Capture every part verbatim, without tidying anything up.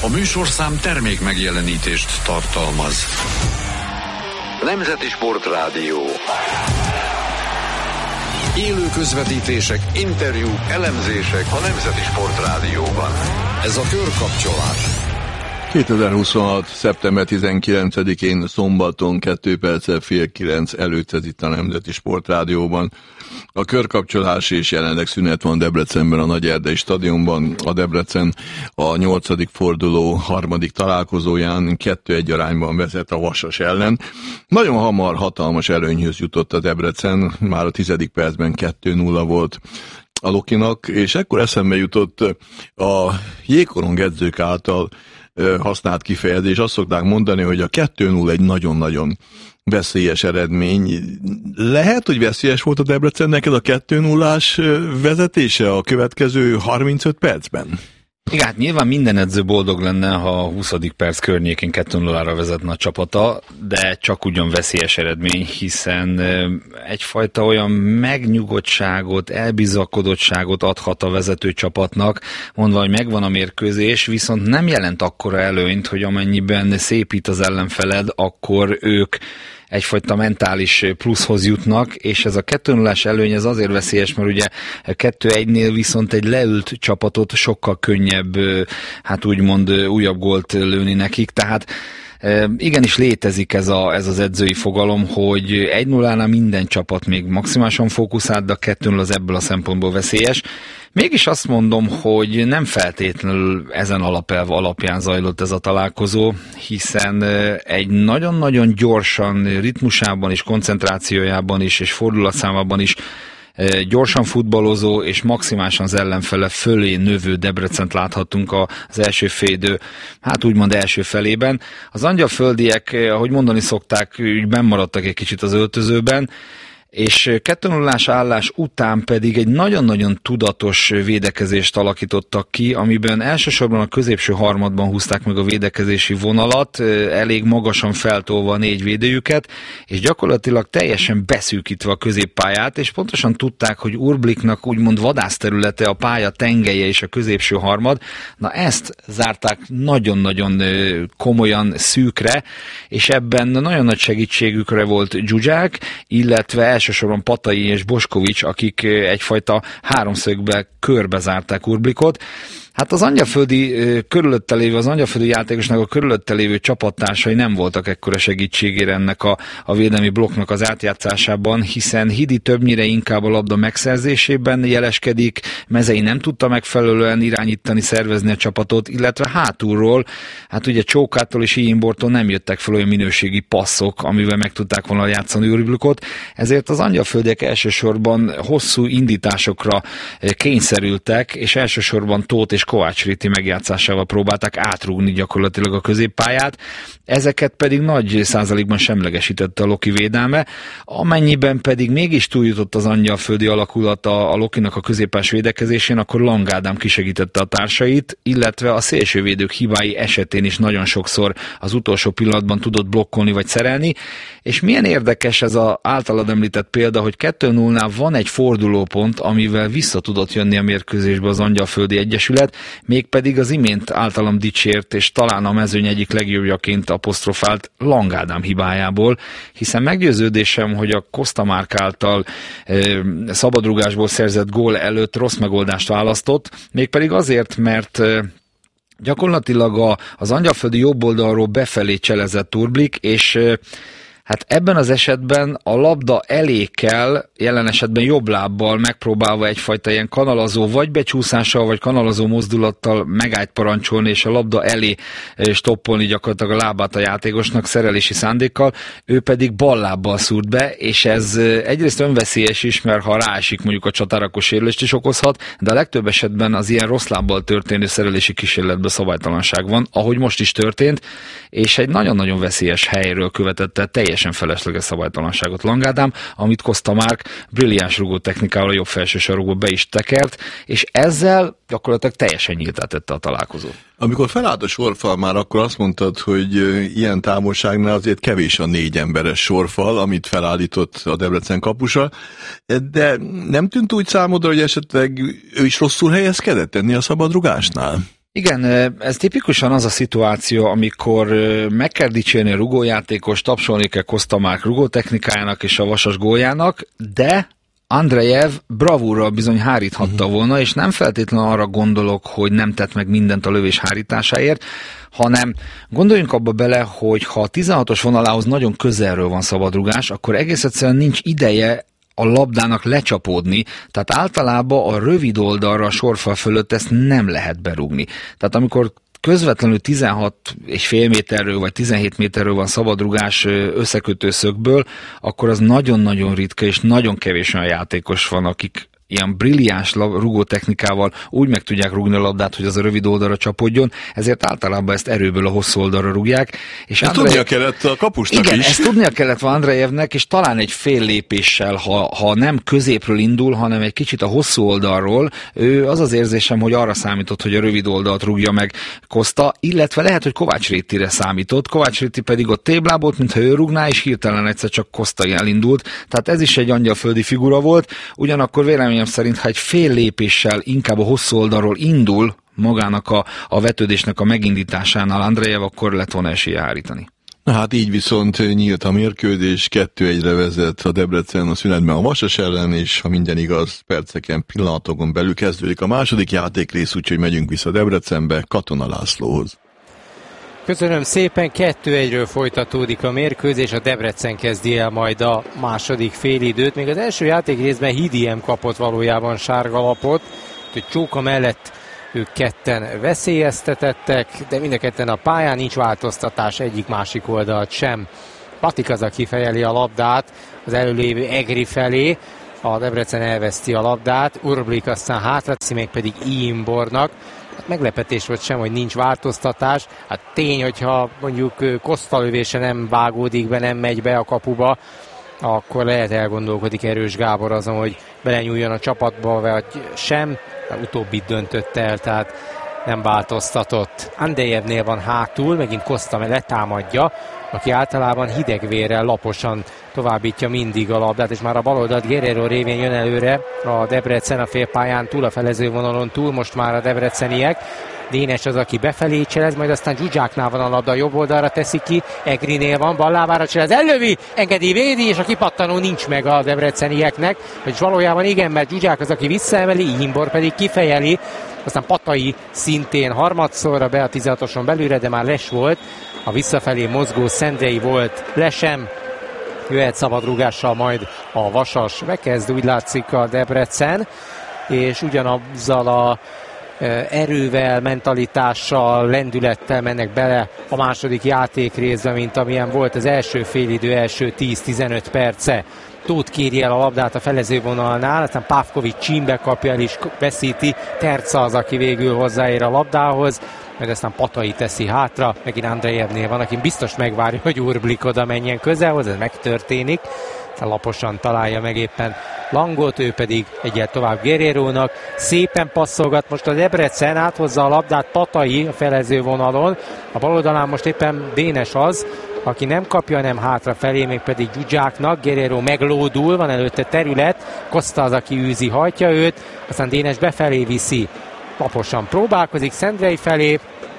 A műsorszám termék megjelenítést tartalmaz. Nemzeti Sportrádió. Élő közvetítések, interjúk, elemzések a Nemzeti Sportrádióban. Ez a Körkapcsolás. kétezer-huszonhat. szeptember tizenkilencedikén szombaton kettő perccel fél kilenc előtt ez itt a Nemzeti Sportrádióban. A körkapcsolás és jelenleg szünet van Debrecenben, a Nagy Erdei stadionban. A Debrecen a nyolcadik forduló harmadik találkozóján kettő egy arányban vezet a Vasas ellen. Nagyon hamar hatalmas előnyhöz jutott a Debrecen, már a tizedik percben kettő nulla volt a Lokinak, és ekkor eszembe jutott a jégkorong edzők által használt kifejezés. Azt szokták mondani, hogy a kettő nulla egy nagyon-nagyon veszélyes eredmény. Lehet, hogy veszélyes volt a Debrecennek ez a kettő nullás vezetése a következő harmincöt percben? Igen, hát nyilván minden edző boldog lenne, ha a huszadik perc környékén kettő nullára vezetne a csapata, de csak ugyan veszélyes eredmény, hiszen egyfajta olyan megnyugodtságot, elbizakodottságot adhat a vezető csapatnak, mondva, hogy megvan a mérkőzés, viszont nem jelent akkora előnyt, hogy amennyiben szépít az ellenfeled, akkor ők egyfajta mentális pluszhoz jutnak, és ez a kettő nullás előny ez azért veszélyes, mert ugye kettő egynél viszont egy leült csapatot sokkal könnyebb, hát úgymond újabb gólt lőni nekik, tehát igenis létezik ez, a, ez az edzői fogalom, hogy egy nullánál minden csapat még maximálisan fókuszált, de a kettő nulla az ebből a szempontból veszélyes. Mégis azt mondom, hogy nem feltétlenül ezen alapelv alapján zajlott ez a találkozó, hiszen egy nagyon-nagyon gyorsan, ritmusában és koncentrációjában is, és fordulatszámában is gyorsan futballozó és maximálisan az ellenfele fölé növő Debrecent láthattunk az első félidő, hát úgymond első felében. Az angyalföldiek, ahogy mondani szokták, úgy bennmaradtak egy kicsit az öltözőben, és kettő nullás állás után pedig egy nagyon-nagyon tudatos védekezést alakítottak ki, amiben elsősorban a középső harmadban húzták meg a védekezési vonalat, elég magasan feltolva a négy védőjüket, és gyakorlatilag teljesen beszűkítve a középpályát, és pontosan tudták, hogy Urbliknak úgymond vadászterülete a pálya tengelye és a középső harmad, na ezt zárták nagyon-nagyon komolyan szűkre, és ebben nagyon nagy segítségükre volt Zsuzsák, illetve elsősorban Patai és Boskovics, akik egyfajta háromszögbe körbezárták Urblikot. Hát az angyalföldi körülötte lévő, az angyalföldi játékosnak a körülötte lévő csapattársai nem voltak ekkora segítségére ennek a, a védelmi blokknak az átjátszásában, hiszen Hidi többnyire inkább a labda megszerzésében jeleskedik, Mezei nem tudta megfelelően irányítani, szervezni a csapatot, illetve hátulról, hát ugye Csókától és Iimbortól nem jöttek fel olyan minőségi passzok, amivel meg tudták volna játszani Urblikot, ezért az angyalföldiek elsősorban hosszú indításokra kényszerültek, és elsősorban Tóth és Kovács Riti megjátszásával próbálták átrúgni gyakorlatilag a középpályát, ezeket pedig nagy százalékban semlegesítette a Loki védelme, amennyiben pedig mégis túljutott az angyalföldi alakulata a Lokinak a középpás védekezésén, akkor Lang Ádám kisegítette a társait, illetve a szélsővédők hibái esetén is nagyon sokszor az utolsó pillanatban tudott blokkolni vagy szerelni, és milyen érdekes ez az általad említett példa, hogy kettő nullnál van egy fordulópont, amivel vissza tudott jönni a mérkőzésbe az Angyalföldi Egyesület, mégpedig az imént általam dicsért, és talán a mezőny egyik legjobbjaként apostrofált Lang Ádám hibájából, hiszen meggyőződésem, hogy a Costa Márk által e, szabadrugásból szerzett gól előtt rossz megoldást választott, mégpedig azért, mert e, gyakorlatilag a, az angyalföldi jobb oldalról befelé cselezett Urblik, és e, hát ebben az esetben a labda elé kell, jelen esetben jobb lábbal megpróbálva egyfajta ilyen kanalazó vagy becsúszással, vagy kanalazó mozdulattal megállt parancsolni, és a labda elé stoppolni gyakorlatilag a lábát a játékosnak szerelési szándékkal, ő pedig bal lábbal szúrt be, és ez egyrészt önveszélyes is, mert ha ráesik mondjuk a csatár, akkor sérülést is okozhat, de a legtöbb esetben az ilyen rossz lábbal történő szerelési kísérletben szabálytalanság van, ahogy most is történt, és egy nagyon-nagyon veszélyes helyről követette teljesen felesleges szabálytalanságot Lang Ádám, amit Costa Márk brilliáns rugó technikával a jobb felső sarokba be is tekert, és ezzel gyakorlatilag teljesen nyíltá tette a találkozót. Amikor felállt a sorfal már, akkor azt mondtad, hogy ilyen távolságnál azért kevés a négy emberes sorfal, amit felállított a Debrecen kapusa, de nem tűnt úgy számodra, hogy esetleg ő is rosszul helyezkedett ennél a szabadrugásnál? Igen, ez tipikusan az a szituáció, amikor meg kell dicsérni a rugójátékos, tapsolni kell Kosztamák rugótechnikájának és a Vasas góljának, de Andrejev bravúrral bizony háríthatta uh-huh. volna, és nem feltétlenül arra gondolok, hogy nem tett meg mindent a lövés hárításáért, hanem gondoljunk abba bele, hogy ha a tizenhatos vonalához nagyon közelről van szabadrugás, akkor egész egyszerűen nincs ideje a labdának lecsapódni, tehát általában a rövid oldalra a sorfal fölött ezt nem lehet berúgni. Tehát amikor közvetlenül tizenhat és fél méterről vagy tizenhét méterről van szabadrugás összekötőszögből, akkor az nagyon-nagyon ritka és nagyon kevés olyan játékos van, akik ilyen brilliáns rugótechnikával úgy meg tudják rúgni a labdát, hogy az a rövid oldalra csapódjon, ezért általában ezt erőből a hosszú oldalra rúgják. És ezt Andrej... tudnia kellett a kapusnak igen, is. ezt tudnia kellett Andrejevnek, és talán egy fél lépéssel, ha, ha nem középről indul, hanem egy kicsit a hosszú oldalról, ő az az érzésem, hogy arra számított, hogy a rövid oldalt rúgja meg Koszta, illetve lehet, hogy Kovács Rétire számított, Kovács Réti pedig ott téblábolt, mintha ő rúgná, és hirtelen egyszer csak Koszta elindult. Tehát ez is egy angyalföldi figura volt, ugyanakkor véleményem szerint, ha egy fél lépéssel inkább a hosszú oldalról indul magának a, a vetődésnek a megindításánál Andrejev, akkor lett volna esélye hárítani. Na hát így viszont nyílt a mérkőzés, kettő egyre vezet a Debrecen a szünetben a Vasas ellen, és ha minden igaz, perceken, pillanatokon belül kezdődik a második játékrész, úgyhogy megyünk vissza Debrecenbe, Katona Lászlóhoz. Köszönöm szépen, kettő egyről folytatódik a mérkőzés, a Debrecen kezdi el majd a második félidőt. Még az első játékrészben Hidiem kapott valójában sárgalapot, hogy Csóka mellett ők ketten veszélyeztetettek, de mind a ketten a pályán, nincs változtatás egyik másik oldalt sem. Patik az, aki fejeli a labdát az előlévő Egri felé, a Debrecen elveszti a labdát, Urblik aztán hátra teszi, még pedig Imbornak. Hát meglepetés volt sem, hogy nincs változtatás. Hát tény, hogyha mondjuk Koszta lövése nem vágódik be, nem megy be a kapuba, akkor lehet elgondolkodik Erős Gábor azon, hogy belenyúljon a csapatba, vagy sem. De utóbbit döntött el, tehát nem változtatott. Andrejevnél van hátul, megint Koszta letámadja, aki általában hidegvérrel laposan továbbítja mindig a labdát, és már a baloldalt Guerrero révén jön előre a Debrecen a félpályán túl, a felezővonalon túl, most már a debreceniek. Dénes az, aki befelé cselez, majd aztán Zsuzsáknál van a labda, jobb oldalra teszi ki, Egrinél van, Ballávára cselez, ellövi, engedi, védi, és a kipattanó nincs meg a debrecenieknek, és valójában igen, mert Zsuzsák az, aki visszaemeli, Imbor pedig kifejeli, aztán Patai szintén harmadszorra be a tizenhatoson belülre, de már les volt, a visszafelé mozgó Szendrei volt lesem, jöhet szabadrúgással majd a Vasas, bekezd, úgy látszik a Debrecen, és ugyanazzal a erővel, mentalitással, lendülettel mennek bele a második játékrészbe, mint amilyen volt az első félidő, első tíz-tizenöt perce. Tóth kéri el a labdát a felezővonalnál, aztán Pávkovics csímbe kapja el és veszíti, Terca az, aki végül hozzáér a labdához, meg aztán Patai teszi hátra, megint Andrejevnél van, aki biztos megvárja, hogy Urblik oda menjen közelhoz, ez megtörténik, laposan találja meg éppen Langot, ő pedig egyel tovább Guerrerónak, szépen passzolgat most a Debrecen, áthozza a labdát Patai a felező vonalon, a bal oldalán most éppen Dénes az, aki nem kapja, nem hátrafelé, még pedig Zsuzsáknak, Guerrero meglódul, van előtte terület, Koszta az, aki űzi, hajtja őt, aztán Dénes befelé viszi, laposan próbálkozik Szendrei felé,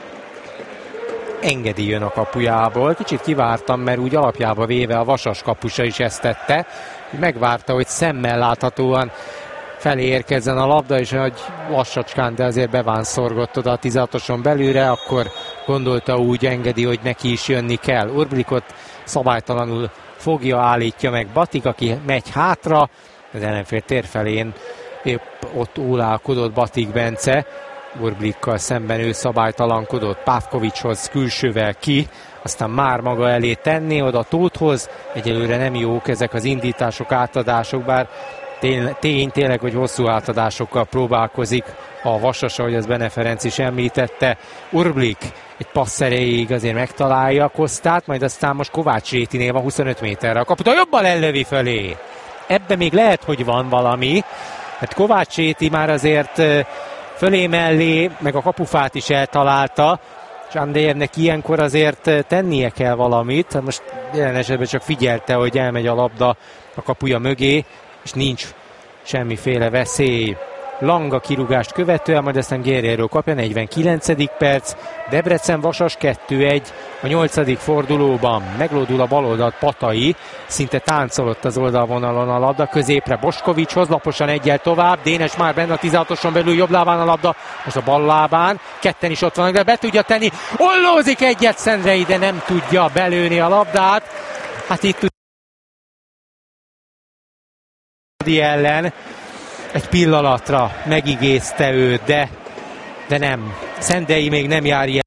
Engedi jön a kapujából, kicsit kivártam, mert úgy alapjába véve a Vasas kapusa is ezt tette, megvárta, hogy szemmel láthatóan felé érkezzen a labda, és hogy lassacskán, de azért bevánszorgott oda a tizenhatoson belülre, akkor gondolta úgy Engedi, hogy neki is jönni kell. Urblikot szabálytalanul fogja, állítja meg Batik, aki megy hátra, az ellenfél térfelén épp ott ólálkodott Batik Bence, Urblikkal szemben ő szabálytalankodott, Pávkovicshoz külsővel ki, aztán már maga elé tenni, oda Tóthhoz, egyelőre nem jók ezek az indítások, átadások, bár tény, tény tényleg, hogy hosszú átadásokkal próbálkozik a Vasas, ahogy az Bene Ferenc is említette. Urblik egy passz erejéig azért megtalálja Kosztát, majd aztán most Kovács Rétinél van huszonöt méterre a kaput, a jobban ellövi felé. Ebben még lehet, hogy van valami, mert Kovács Réti már azért fölé mellé, meg a kapufát is eltalálta, és Andrejevnek ilyenkor azért tennie kell valamit. Most jelen esetben csak figyelte, hogy elmegy a labda a kapuja mögé, és nincs semmiféle veszély. Langa kirúgást követően, majd aztán Guerrero kapja, negyvenkilencedik perc, Debrecen Vasas kettő egy a nyolcadik fordulóban. Meglódul a baloldalt Patai, szinte táncolott az oldalvonalon a labda, középre Boskovicshoz, laposan egyel tovább, Dénes már benne a tizenhatoson belül, jobb lábán a labda, most a bal lábán, ketten is ott vannak, de be tudja tenni, ollózik egyet Szendrei, de nem tudja belőni a labdát. Hát itt ellen egy pillanatra megigézte őt, de, de nem. Szendrei még nem jár ilyen